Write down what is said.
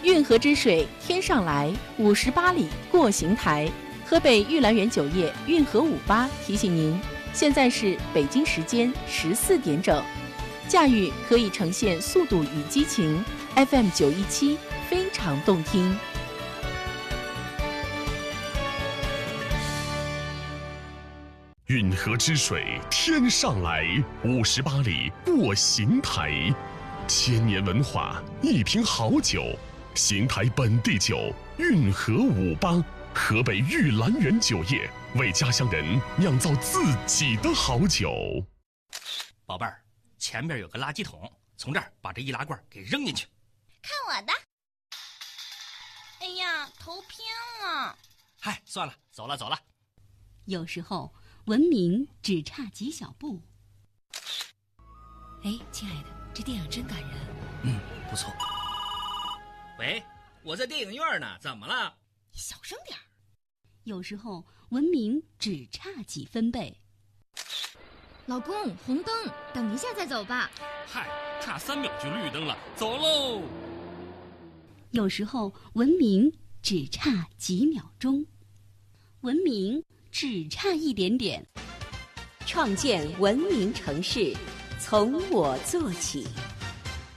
运河之水天上来，58里过邢台。河北玉兰园酒业运河58提醒您，现在是北京时间14点整，驾驭可以呈现速度与激情。FM 917非常动听。 运河之水天上来，58里过邢台。千年文化，一瓶好酒，邢台本地酒，运河58，河北玉兰园酒业为家乡人酿造自己的好酒。 宝贝儿，前面有个垃圾桶，从这儿把这易拉罐给扔进去。 看我的！哎呀，头偏了。 嗨，算了，走了。 有时候文明只差几小步。 哎，亲爱的，这电影真感人。 不错。 喂，我在电影院呢，怎么了？ 你小声点。 有时候文明只差几分贝。 老公，红灯，等一下再走吧。 嗨，差3秒就绿灯了，走喽。 有时候文明只差几秒钟，文明只差一点点。 创建文明城市，从我做起。